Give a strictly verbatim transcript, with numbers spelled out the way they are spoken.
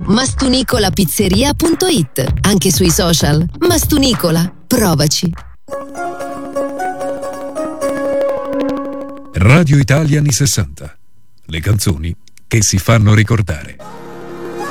mastunicolapizzeria punto it, anche sui social. Mastunicola, provaci. Radio Italia anni sessanta. Le canzoni che si fanno ricordare.